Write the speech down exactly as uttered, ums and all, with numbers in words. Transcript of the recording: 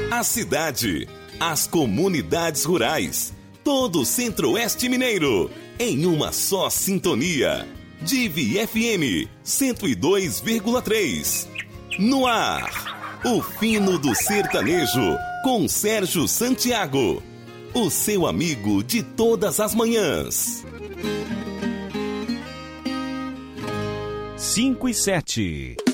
A cidade, as comunidades rurais, todo o Centro-Oeste Mineiro, em uma só sintonia. Divi F M cento e dois vírgula três. No ar, o fino do sertanejo, com Sérgio Santiago. O seu amigo de todas as manhãs. cinco e sete.